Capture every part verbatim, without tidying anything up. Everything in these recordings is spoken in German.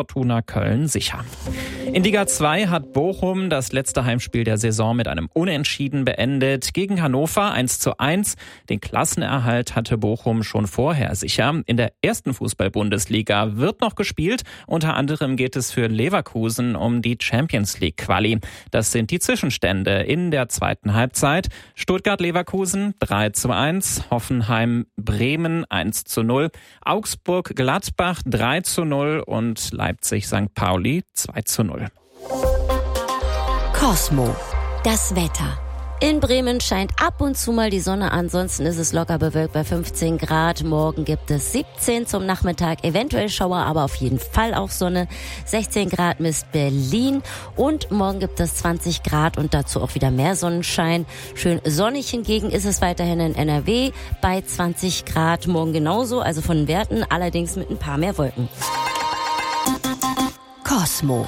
Fortuna Köln sicher. In Liga zwei hat Bochum das letzte Heimspiel der Saison mit einem Unentschieden beendet. Gegen Hannover eins zu eins. Den Klassenerhalt hatte Bochum schon vorher sicher. In der ersten Fußball-Bundesliga wird noch gespielt. Unter anderem geht es für Leverkusen um die Champions League Quali. Das sind die Zwischenstände in der zweiten Halbzeit. Stuttgart-Leverkusen drei zu eins. Hoffenheim-Bremen eins zu null. Augsburg-Gladbach drei zu null und Leipzig-Sankt Pauli zwei zu null. Cosmo, das Wetter. In Bremen scheint ab und zu mal die Sonne, ansonsten ist es locker bewölkt bei fünfzehn Grad. Morgen gibt es siebzehn zum Nachmittag, eventuell Schauer, aber auf jeden Fall auch Sonne. sechzehn Grad misst Berlin und morgen gibt es zwanzig Grad und dazu auch wieder mehr Sonnenschein. Schön sonnig hingegen ist es weiterhin in N R W bei zwanzig Grad. Morgen genauso, also von den Werten, allerdings mit ein paar mehr Wolken. Cosmo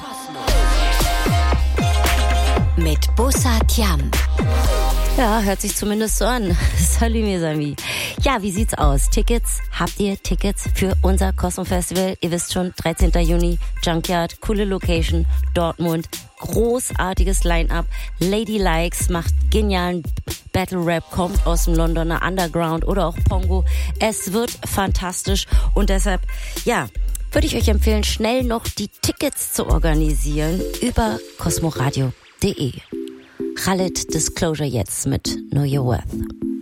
mit Bussard Yam. Ja, hört sich zumindest so an. Salut mes amis. Ja, wie sieht's aus? Tickets? Habt ihr Tickets für unser Cosmo Festival? Ihr wisst schon, dreizehnten Juni, Junkyard, coole Location, Dortmund, großartiges Line-Up. Lady Likes macht genialen Battle Rap, kommt aus dem Londoner Underground oder auch Pongo. Es wird fantastisch und deshalb, ja, würde ich euch empfehlen, schnell noch die Tickets zu organisieren über cosmoradio punkt de. Khalid Disclosure jetzt mit Know Your Worth.